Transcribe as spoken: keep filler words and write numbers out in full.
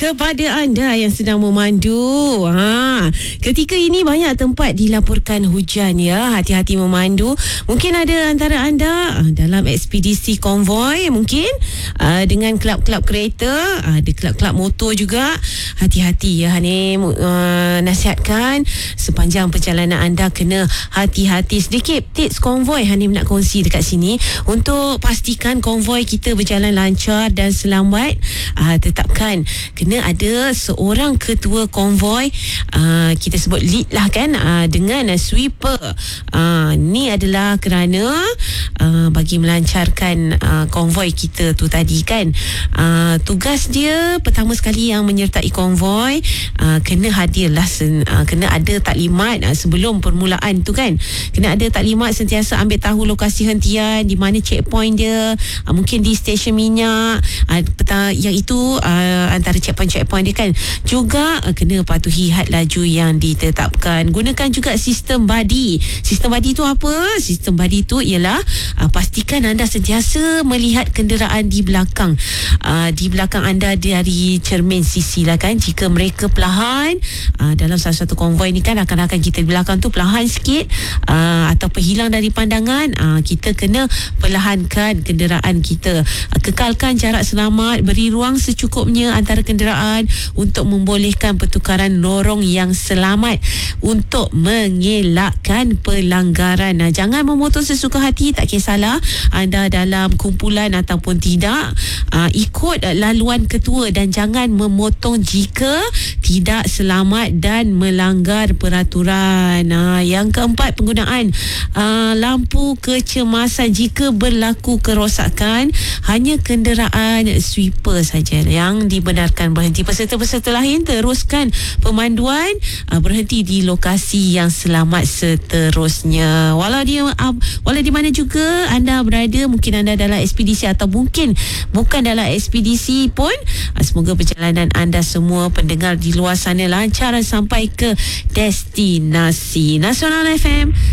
kepada anda yang sedang memandu. Ha, ketika ini banyak tempat dilaporkan hujan ya. Hati-hati memandu. Mungkin ada antara anda uh, dalam ekspedisi konvoi, mungkin uh, dengan kelab-kelab kereta, uh, ada kelab-kelab motor juga. Hati-hati ya Hanim, uh, nasihatkan sepanjang perjalanan anda kena hati-hati. Sedikit tips konvoi Hanim nak kongsi dekat sini untuk pastikan konvoi kita berjalan lancar dan selamat. Uh, tetapkan kena ada seorang ketua konvoi, uh, kita sebut lead lah kan, uh, dengan uh, sweeper. Uh, ni adalah kerana uh, bagi melancarkan uh, konvoi kita tu tadi kan. Uh, tugas dia pertama sekali yang menyertai konvoi, uh, kena hadirlah sen, uh, kena ada taklimat uh, sebelum permulaan tu kan. Kena ada taklimat, sentiasa ambil tahu lokasi hentian, di mana checkpoint dia, uh, mungkin di stesen minyak, uh, peta, yang itu uh, antara checkpoint-checkpoint dia kan. Juga uh, kena patuhi had laju yang ditetapkan. Gunakan juga sistem body. Sistem body tu apa? Sistem body tu ialah uh, pastikan anda sentiasa melihat kenderaan di belakang. Uh, di belakang anda dari cermin sisi lah kan. Jika mereka perlahan uh, dalam salah satu konvoi ni kan, akan-akan kita di belakang tu perlahan sikit uh, atau hilang dari pandangan, uh, kita kena perlahankan kenderaan kita. Uh, kekalkan jarak selamat, beri ruang secukupnya antara kenderaan untuk membolehkan pertukaran lorong yang selamat untuk mengelakkan pelanggaran. Nah, jangan memotor sesuka hati, tak kisahlah anda dalam kumpulan ataupun tidak. Uh, ikut laluan ketua dan jangan memotong jika tidak selamat dan melanggar peraturan. Uh, yang keempat, penggunaan uh, lampu kecemasan. Jika berlaku kerosakan, hanya kenderaan sweeper saja yang dibenarkan berhenti. Peserta-peserta lain teruskan pemanduan, uh, berhenti di lokasi yang selamat seterusnya. Walau dia uh, walau di mana juga anda berada, mungkin anda dalam ekspedisi atau mungkin bukan dalam ekspedisi pun, uh, semoga perjalanan anda semua pendengar di luar sana lancar sampai ke destinasi. Nasional F M